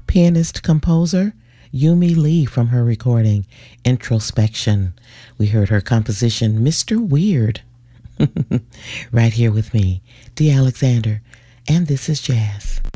pianist-composer Yumi Lee from her recording Introspection. We heard her composition Mr. Weird. Right here with me, Dee Alexander, and this is Jazz.